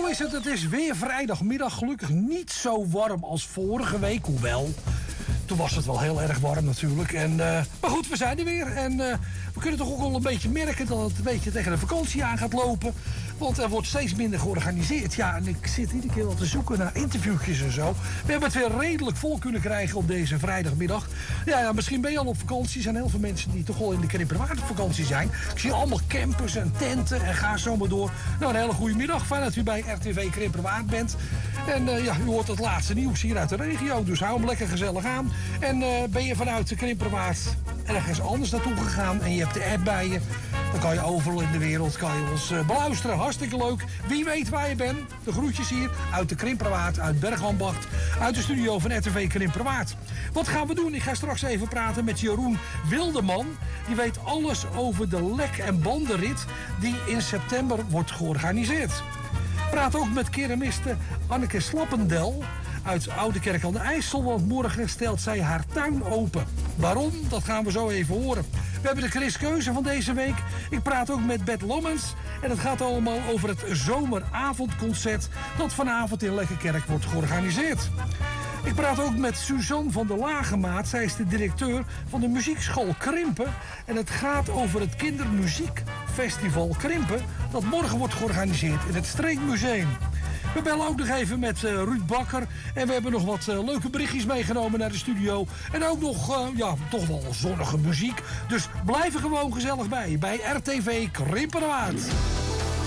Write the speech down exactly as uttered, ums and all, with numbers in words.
Hoe is het? Het is weer vrijdagmiddag. Gelukkig niet zo warm als vorige week. Hoewel, toen was het wel heel erg warm natuurlijk. En, uh, maar goed, we zijn er weer. En uh, we kunnen toch ook wel een beetje merken dat het een beetje tegen de vakantie aan gaat lopen. Want er wordt steeds minder georganiseerd. Ja, en ik zit iedere keer wel te zoeken naar interviewtjes en zo. We hebben het weer redelijk vol kunnen krijgen op deze vrijdagmiddag. Ja, ja, misschien ben je al op vakantie. Er zijn heel veel mensen die toch wel in de Krimperwaard op vakantie zijn. Ik zie allemaal campers en tenten en ga zo maar door. Nou, een hele goede middag. Fijn dat u bij R T V Krimperwaard bent. En uh, ja, u hoort het laatste nieuws hier uit de regio. Dus hou hem lekker gezellig aan. En uh, ben je vanuit de Krimperwaard ergens anders naartoe gegaan en je hebt de app bij je, dan kan je overal in de wereld kan je ons uh, beluisteren. Hartstikke leuk. Wie weet waar je bent. De groetjes hier uit de Krimperwaard, uit Bergambacht, uit de studio van R T V Krimperwaard. Wat gaan we doen? Ik ga straks even praten met Jeroen Wilderman. Die weet alles over de lek- en bandenrit die in september wordt georganiseerd. Ik praat ook met keramiste Anneke Slappendel uit Oudekerk aan de IJssel, want morgen stelt zij haar tuin open. Waarom? Dat gaan we zo even horen. We hebben de Chris Keuze van deze week. Ik praat ook met Bert Lommens. En het gaat allemaal over het zomeravondconcert dat vanavond in Lekkerkerk wordt georganiseerd. Ik praat ook met Suzanne van der Lagemaat. Zij is de directeur van de muziekschool Krimpen. En het gaat over het kindermuziekfestival Krimpen dat morgen wordt georganiseerd in het Streekmuseum. We bellen ook nog even met uh, Ruud Bakker. En we hebben nog wat uh, leuke berichtjes meegenomen naar de studio. En ook nog, uh, ja, toch wel zonnige muziek. Dus blijf er gewoon gezellig bij. Bij R T V Krimperwaard.